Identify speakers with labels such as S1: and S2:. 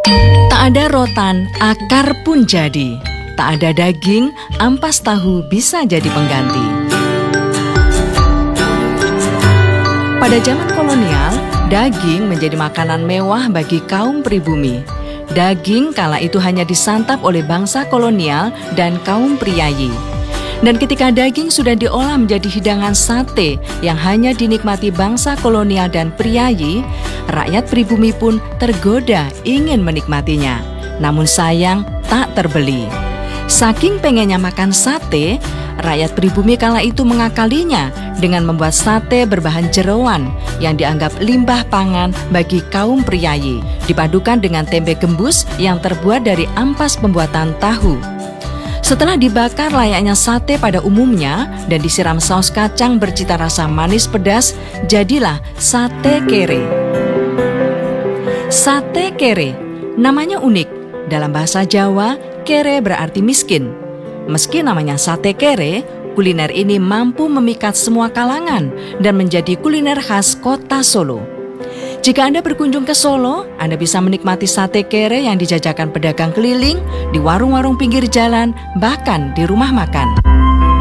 S1: Tak ada rotan, akar pun jadi. Tak ada daging, ampas tahu bisa jadi pengganti. Pada zaman kolonial, daging menjadi makanan mewah bagi kaum pribumi. Daging kala itu hanya disantap oleh bangsa kolonial dan kaum priayi. Dan ketika daging sudah diolah menjadi hidangan sate yang hanya dinikmati bangsa kolonial dan priayi, rakyat pribumi pun tergoda ingin menikmatinya. Namun sayang tak terbeli. Saking pengennya makan sate, rakyat pribumi kala itu mengakalinya dengan membuat sate berbahan jeroan yang dianggap limbah pangan bagi kaum priayi, dipadukan dengan tempe gembus yang terbuat dari ampas pembuatan tahu. Setelah dibakar layaknya sate pada umumnya dan disiram saus kacang bercita rasa manis pedas, jadilah sate kere. Sate kere, namanya unik. Dalam bahasa Jawa, kere berarti miskin. Meski namanya sate kere, kuliner ini mampu memikat semua kalangan dan menjadi kuliner khas kota Solo. Jika Anda berkunjung ke Solo, Anda bisa menikmati sate kere yang dijajakan pedagang keliling, di warung-warung pinggir jalan, bahkan di rumah makan.